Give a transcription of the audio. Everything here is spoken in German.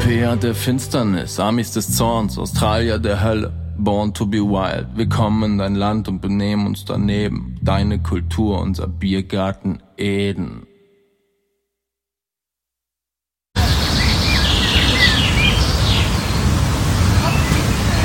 Europäer der Finsternis, Amis des Zorns, Australier der Hölle. Born to be wild, wir kommen in dein Land und benehmen uns daneben. Deine Kultur, unser Biergarten Eden.